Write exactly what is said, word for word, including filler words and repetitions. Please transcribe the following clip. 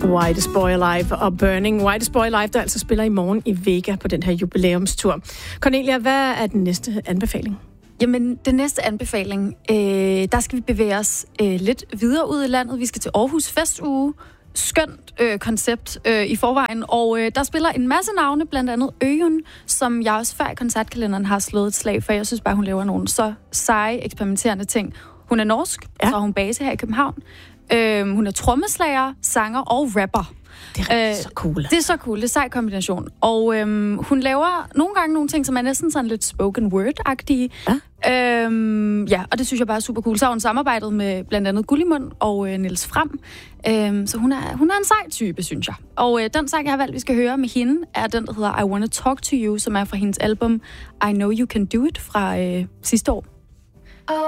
Whitest Boy Alive og Burning. Whitest Boy Alive, der altså spiller i morgen i Vega på den her jubilæumstur. Cornelia, hvad er den næste anbefaling? Jamen, den næste anbefaling, øh, der skal vi bevæge os øh, lidt videre ud i landet. Vi skal til Aarhus Festuge. Skønt øh, koncept øh, i forvejen, og øh, der spiller en masse navne, blandt andet Øen, som jeg også før i koncertkalenderen har slået et slag for. Jeg synes bare, hun laver nogle så seje, eksperimenterende ting. Hun er norsk, ja. Og så har hun base her i København. Øh, hun er trommeslager, sanger og rapper. Det er øh, så cool. Det er så cool, det er sej kombination. Og øhm, hun laver nogle gange nogle ting, som er næsten sådan lidt spoken word-agtige. Ja. Øhm, ja, og det synes jeg bare er super cool. Så har hun samarbejdet med blandt andet Gullimund og øh, Niels Fram. Øhm, så hun er, hun er en sej type, synes jeg. Og øh, den sang, jeg har valgt, vi skal høre med hende, er den, der hedder I Wanna Talk To You, som er fra hendes album I Know You Can Do It fra øh, sidste år.